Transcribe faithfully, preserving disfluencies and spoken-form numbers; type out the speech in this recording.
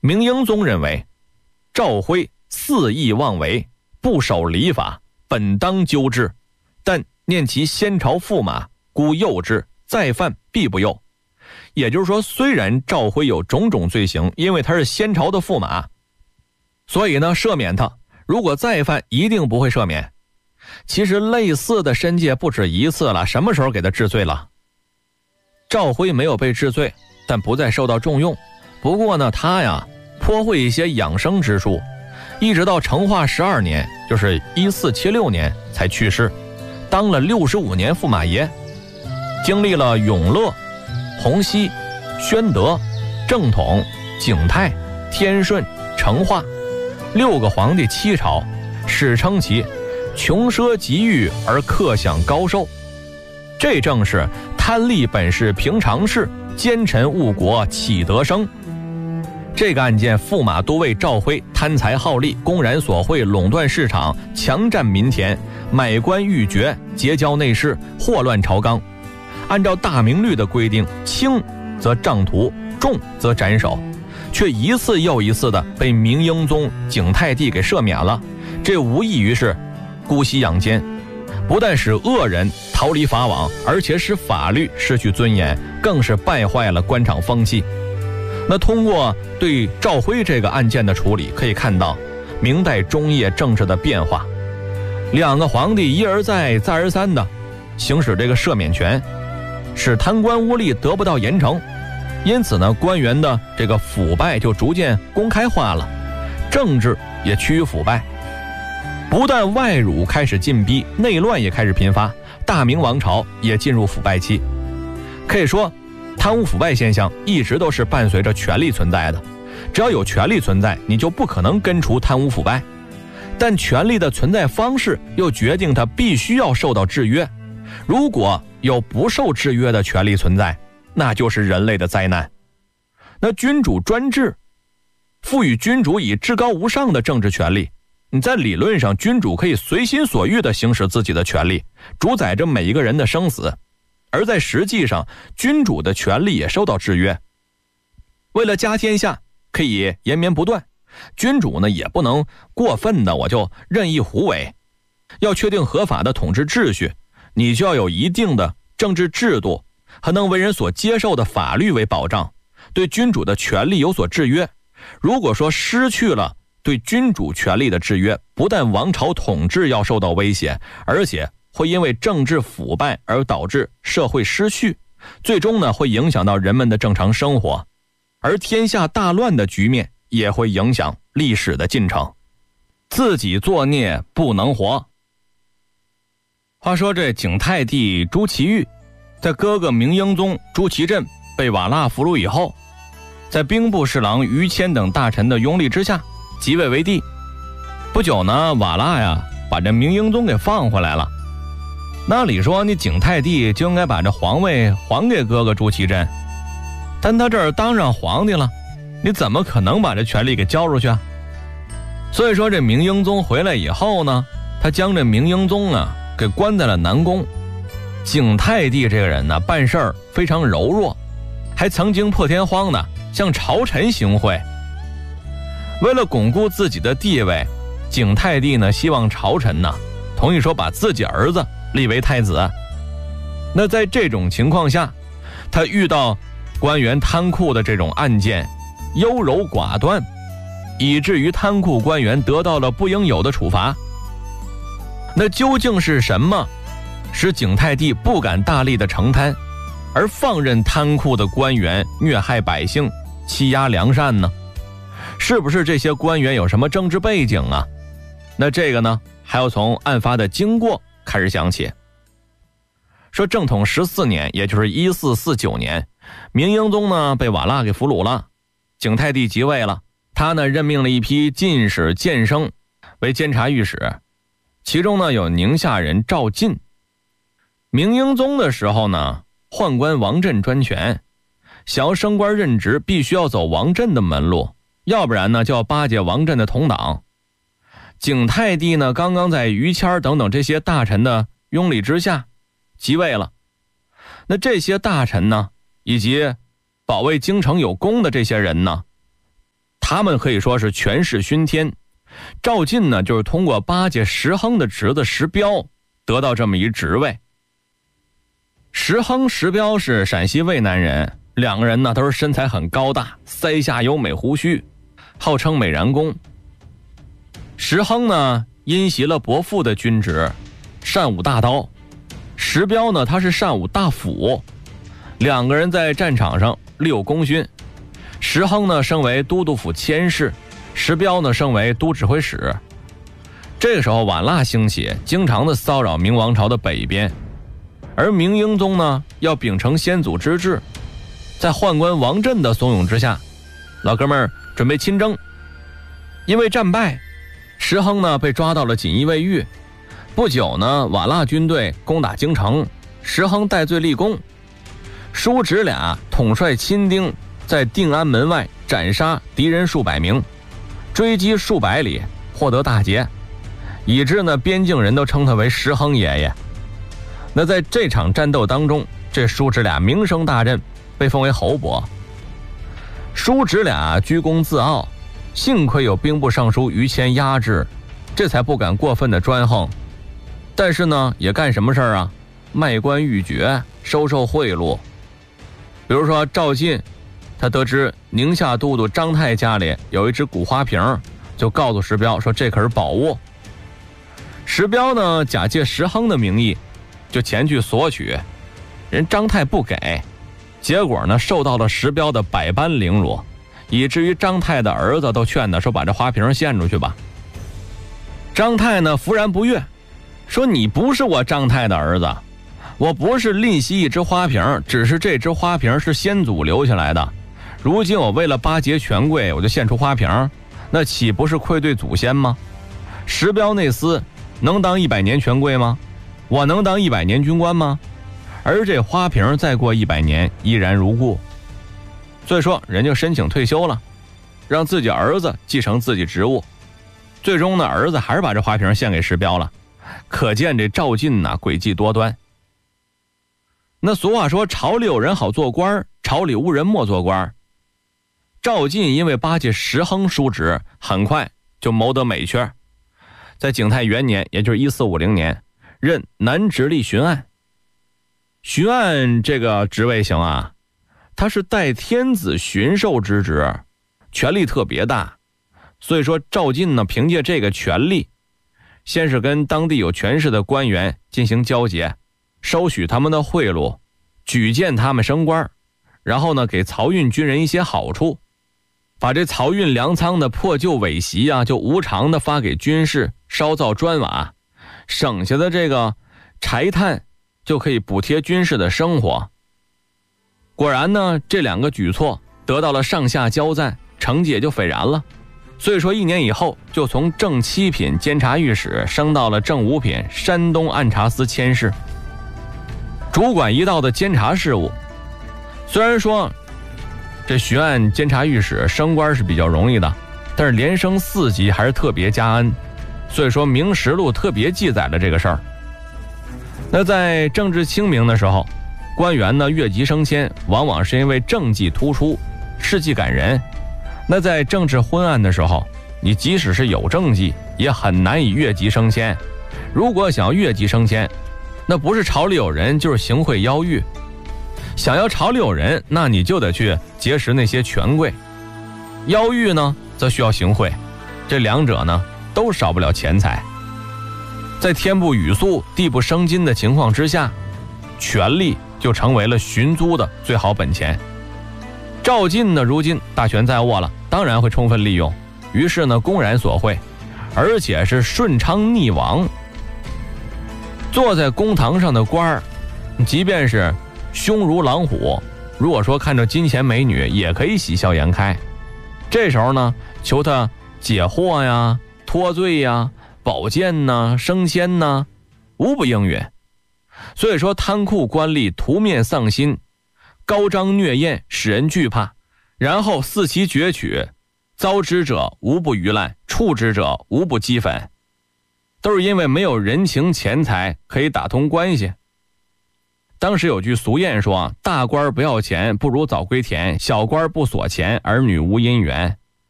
明英宗认为赵辉肆意妄为，不守礼法，本当纠治，但念其先朝驸马，故诱之，再犯必不诱。也就是说，虽然赵辉有种种罪行，因为他是先朝的驸马，所以呢赦免他，如果再犯一定不会赦免。其实类似的申诫不止一次了，什么时候给他治罪了？赵辉没有被治罪，但不再受到重用。不过呢，他呀颇会一些养生之术，一直到成化十二年，就是一四七六年才去世，当了六十五年驸马爷，经历了永乐、洪熙、宣德、正统、景泰、天顺、成化六个皇帝七朝，史称其穷奢极欲而克享高寿。这正是贪利本是平常事，奸臣误国岂得生。这个案件，驸马都尉赵辉贪财好利，公然索贿，垄断市场，强占民田，买官鬻爵，结交内侍，祸乱朝纲。按照大明律的规定，轻则杖徒，重则斩首，却一次又一次的被明英宗景泰帝给赦免了。这无异于是姑息养奸，不但使恶人逃离法网，而且使法律失去尊严，更是败坏了官场风气。那通过对赵辉这个案件的处理，可以看到明代中叶政治的变化。两个皇帝一而再再而三的行使这个赦免权，使贪官污吏得不到严惩，因此呢，官员的这个腐败就逐渐公开化了，政治也趋于腐败。不但外辱开始进逼，内乱也开始频发，大明王朝也进入腐败期。可以说贪污腐败现象一直都是伴随着权力存在的，只要有权力存在，你就不可能根除贪污腐败。但权力的存在方式又决定它必须要受到制约，如果有不受制约的权力存在，那就是人类的灾难。那君主专制赋予君主以至高无上的政治权力，你在理论上君主可以随心所欲地行使自己的权利，主宰着每一个人的生死，而在实际上君主的权力也受到制约。为了家天下可以延绵不断，君主呢也不能过分的我就任意胡为，要确定合法的统治秩序，你就要有一定的政治制度和能为人所接受的法律为保障，对君主的权力有所制约。如果说失去了对君主权力的制约，不但王朝统治要受到威胁，而且会因为政治腐败而导致社会失序，最终呢会影响到人们的正常生活，而天下大乱的局面也会影响历史的进程。自己作孽不能活。话说这景泰帝朱祁钰在哥哥明英宗朱祁镇被瓦剌俘虏以后，在兵部侍郎于谦等大臣的拥立之下即位为帝。不久呢，瓦剌呀把这明英宗给放回来了。那理说你景泰帝就应该把这皇位还给哥哥朱祁镇，但他这儿当上皇帝了，你怎么可能把这权力给交出去啊？所以说这明英宗回来以后呢，他将这明英宗啊给关在了南宫。景泰帝这个人呢办事儿非常柔弱，还曾经破天荒的向朝臣行贿。为了巩固自己的地位，景泰帝呢希望朝臣呢同意说把自己儿子立为太子。那在这种情况下，他遇到官员贪酷的这种案件，优柔寡断，以至于贪酷官员得到了不应有的处罚。那究竟是什么使景泰帝不敢大力的承贪，而放任贪酷的官员虐害百姓，欺压良善呢？是不是这些官员有什么政治背景啊？那这个呢还要从案发的经过开始讲起。说正统十四年，也就是一四四九年，明英宗呢被瓦剌给俘虏了，景泰帝即位了，他呢任命了一批进士监生为监察御史，其中呢有宁夏人赵进。明英宗的时候呢，宦官王振专权，想要升官任职必须要走王振的门路，要不然呢就要巴结王振的同党。景泰帝呢刚刚在于谦等等这些大臣的拥立之下即位了，那这些大臣呢以及保卫京城有功的这些人呢， 他们可以说是权势熏天。赵进呢，就是通过巴结石亨的侄子石彪，得到这么一职位。石亨、石彪是陕西渭南人，两个人呢都是身材很高大，腮下有美胡须，号称美髯公。石亨呢因袭了伯父的军职，善舞大刀；石彪呢他是善舞大斧。两个人在战场上立有功勋。石亨呢升为都督府佥事，石彪呢升为都指挥使。这个时候瓦剌兴起，经常的骚扰明王朝的北边，而明英宗呢要秉承先祖之制，在宦官王振的怂恿之下，老哥们儿准备亲征。因为战败，石亨呢被抓到了锦衣卫狱。不久呢，瓦剌军队攻打京城，石亨戴罪立功，叔侄俩统帅亲丁在定安门外斩杀敌人数百名，追击数百里，获得大捷，以致呢边境人都称他为石亨爷爷。那在这场战斗当中，这叔侄俩名声大振，被封为侯伯。叔侄俩居功自傲，幸亏有兵部尚书于谦压制，这才不敢过分的专横。但是呢也干什么事儿啊？卖官鬻爵，收受贿赂。比如说赵进，他得知宁夏都督张泰家里有一只古花瓶，就告诉石彪说这可是宝物。石彪呢假借石亨的名义就前去索取，人张泰不给，结果呢受到了石彪的百般凌辱，以至于张泰的儿子都劝他说把这花瓶献出去吧。张泰呢弗然不悦，说你不是我张泰的儿子，我不是吝惜一只花瓶，只是这只花瓶是先祖留下来的，如今我为了巴结权贵我就献出花瓶，那岂不是愧对祖先吗？石彪内司能当一百年权贵吗？我能当一百年军官吗？而这花瓶再过一百年依然如故。所以说人就申请退休了，让自己儿子继承自己职务。最终呢儿子还是把这花瓶献给石彪了，可见这赵进呐诡计多端。那俗话说朝里有人好做官，朝里无人莫做官。赵进因为巴结石亨叔侄，很快就谋得美缺。在景泰元年，也就是一四五零年，任南直隶巡按。巡按这个职位行啊，他是代天子巡狩之职，权力特别大。所以说赵进呢凭借这个权力，先是跟当地有权势的官员进行交结，收取他们的贿赂，举荐他们升官，然后呢给漕运军人一些好处，把这漕运粮仓的破旧尾席啊就无偿的发给军士烧造砖瓦，省下的这个柴炭就可以补贴军士的生活。果然呢这两个举措得到了上下交赞，成绩也就斐然了。所以说一年以后就从正七品监察御史升到了正五品山东按察司佥事，主管一道的监察事务。虽然说这巡按监察御史升官是比较容易的，但是连升四级还是特别加恩，所以说明实录特别记载了这个事儿。那在政治清明的时候，官员呢越级升迁往往是因为政绩突出，事迹感人。那在政治昏暗的时候，你即使是有政绩也很难以越级升迁。如果想要越级升迁，那不是朝里有人就是行贿邀狱。想要朝里有人，那你就得去结识那些权贵。邀狱呢则需要行贿，这两者呢都少不了钱财。在天不雨粟地不生金的情况之下，权力就成为了寻租的最好本钱。赵进呢如今大权在握了，当然会充分利用，于是呢公然索贿，而且是顺昌逆王。坐在公堂上的官儿，即便是凶如狼虎，如果说看着金钱美女也可以喜笑颜开。这时候呢求他解惑呀、脱罪呀、保荐呐、升迁呐，无不应允。所以说贪酷官吏图面丧心，高张虐艳使人惧怕，然后肆其攫取，遭之者无不鱼烂，触之者无不击粉，都是因为没有人情钱财可以打通关系。当时有句俗谚说，大官不要钱不如早归田，小官不锁钱儿女无姻缘。